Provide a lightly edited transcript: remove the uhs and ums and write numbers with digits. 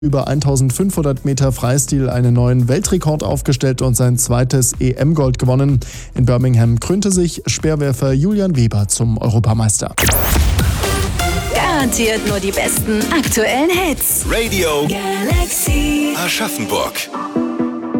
über 1500 Meter Freistil einen neuen Weltrekord aufgestellt und sein zweites EM-Gold gewonnen. In Birmingham krönte sich Speerwerfer Julian Weber zum Europameister. Garantiert nur die besten aktuellen Hits. Radio Galaxy Aschaffenburg.